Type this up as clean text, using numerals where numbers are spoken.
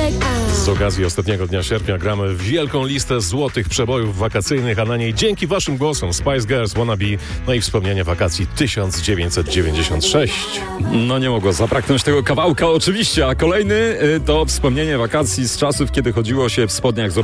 Z okazji ostatniego dnia sierpnia gramy w wielką listę złotych przebojów wakacyjnych, a na niej dzięki waszym głosom Spice Girls, Wanna Be, no i wspomnienia wakacji 1996. No nie mogło zabraknąć tego kawałka oczywiście, a kolejny to wspomnienie wakacji z czasów, kiedy chodziło się w spodniach z